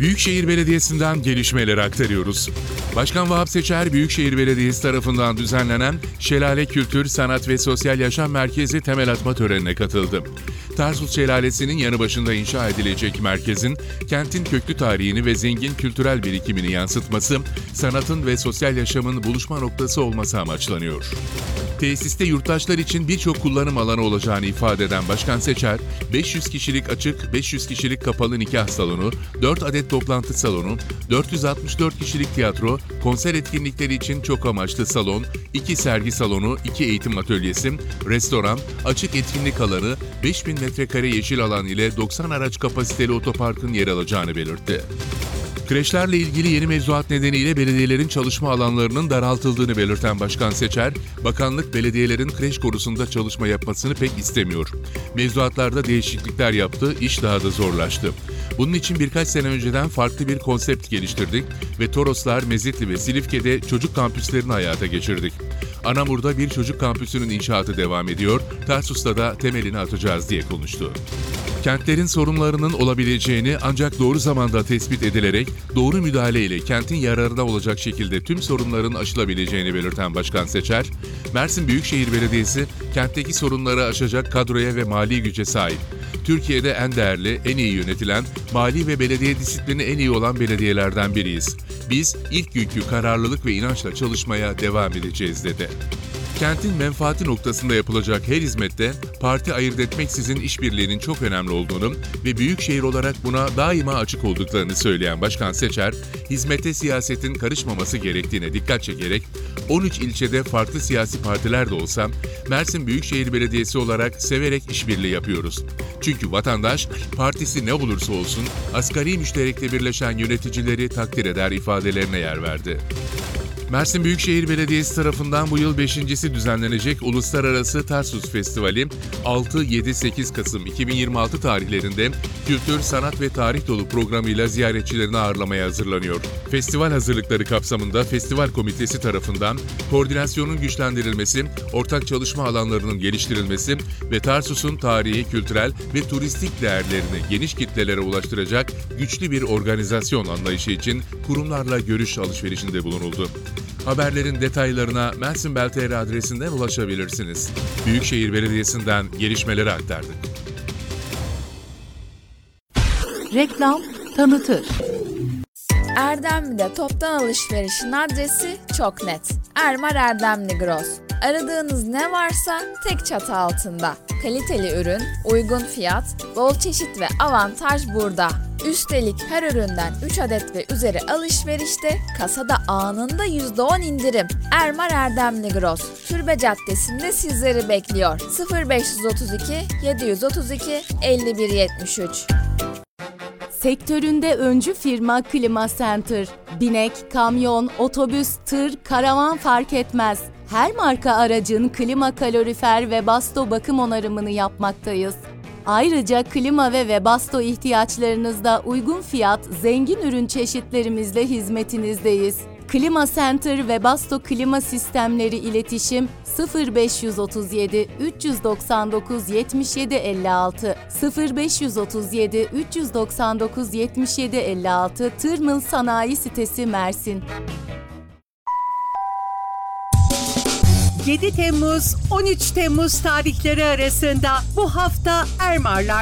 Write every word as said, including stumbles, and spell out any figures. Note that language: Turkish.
Büyükşehir Belediyesi'nden gelişmeleri aktarıyoruz. Başkan Vahap Seçer, Büyükşehir Belediyesi tarafından düzenlenen Şelale Kültür, Sanat ve Sosyal Yaşam Merkezi temel atma törenine katıldı. Tarsus Şelalesi'nin yanı başında inşa edilecek merkezin, kentin köklü tarihini ve zengin kültürel birikimini yansıtması, sanatın ve sosyal yaşamın buluşma noktası olması amaçlanıyor. Tesiste yurttaşlar için birçok kullanım alanı olacağını ifade eden Başkan Seçer, beş yüz kişilik açık, beş yüz kişilik kapalı nikah salonu, dört adet toplantı salonu, dört yüz altmış dört kişilik tiyatro, konser etkinlikleri için çok amaçlı salon, iki sergi salonu, iki eğitim atölyesi, restoran, açık etkinlik alanı, beş bin metrekare yeşil alan ile doksan araç kapasiteli otoparkın yer alacağını belirtti. Kreşlerle ilgili yeni mevzuat nedeniyle belediyelerin çalışma alanlarının daraltıldığını belirten Başkan Seçer, bakanlık belediyelerin kreş konusunda çalışma yapmasını pek istemiyor. Mevzuatlarda değişiklikler yaptı, iş daha da zorlaştı. Bunun için birkaç sene önceden farklı bir konsept geliştirdik ve Toroslar, Mezitli ve Silifke'de çocuk kampüslerini hayata geçirdik. Anamur'da bir çocuk kampüsünün inşaatı devam ediyor, Tarsus'ta da temelini atacağız diye konuştu. Kentlerin sorunlarının olabileceğini ancak doğru zamanda tespit edilerek doğru müdahale ile kentin yararına olacak şekilde tüm sorunların aşılabileceğini belirten Başkan Seçer, Mersin Büyükşehir Belediyesi kentteki sorunları aşacak kadroya ve mali güce sahip. Türkiye'de en değerli, en iyi yönetilen, mali ve belediye disiplini en iyi olan belediyelerden biriyiz. Biz ilk günkü kararlılık ve inançla çalışmaya devam edeceğiz dedi. Kentin menfaati noktasında yapılacak her hizmette parti ayırt etmeksizin işbirliğinin çok önemli olduğunu ve büyükşehir olarak buna daima açık olduklarını söyleyen Başkan Seçer, hizmete siyasetin karışmaması gerektiğine dikkat çekerek, on üç ilçede farklı siyasi partiler de olsa, Mersin Büyükşehir Belediyesi olarak severek işbirliği yapıyoruz. Çünkü vatandaş, partisi ne olursa olsun, asgari müşterekte birleşen yöneticileri takdir eder ifadelerine yer verdi. Mersin Büyükşehir Belediyesi tarafından bu yıl beşincisi düzenlenecek Uluslararası Tarsus Festivali altı yedi sekiz Kasım iki bin yirmi altı tarihlerinde kültür, sanat ve tarih dolu programıyla ziyaretçilerini ağırlamaya hazırlanıyor. Festival hazırlıkları kapsamında Festival Komitesi tarafından koordinasyonun güçlendirilmesi, ortak çalışma alanlarının geliştirilmesi ve Tarsus'un tarihi, kültürel ve turistik değerlerini geniş kitlelere ulaştıracak güçlü bir organizasyon anlayışı için kurumlarla görüş alışverişinde bulunuldu. Haberlerin detaylarına Mersin Bel nokta t r adresinden ulaşabilirsiniz. Büyükşehir Belediyesi'nden gelişmeleri aktardık. Reklam tanıtır. Erdemli'de toptan alışverişin adresi çok net. Ermar Erdemli Gross. Aradığınız ne varsa tek çatı altında. Kaliteli ürün, uygun fiyat, bol çeşit ve avantaj burada. Üstelik her üründen üç adet ve üzeri alışverişte kasada anında yüzde on indirim. Ermar Erdemli Gross, Türbe Caddesi'nde sizleri bekliyor. sıfır beş otuz iki yedi otuz iki elli bir yetmiş üç. Sektöründe öncü firma Klima Center. Binek, kamyon, otobüs, tır, karavan fark etmez. Her marka aracın klima, kalorifer ve basto bakım onarımını yapmaktayız. Ayrıca klima ve Webasto ihtiyaçlarınızda uygun fiyat, zengin ürün çeşitlerimizle hizmetinizdeyiz. Klima Center ve Webasto klima sistemleri iletişim sıfır beş otuz yedi üç doksan dokuz yetmiş yedi elli altı sıfır beş otuz yedi üç doksan dokuz yetmiş yedi elli altı Tırmıl Sanayi Sitesi Mersin. yedi Temmuz on üç Temmuz tarihleri arasında bu hafta Ermarlar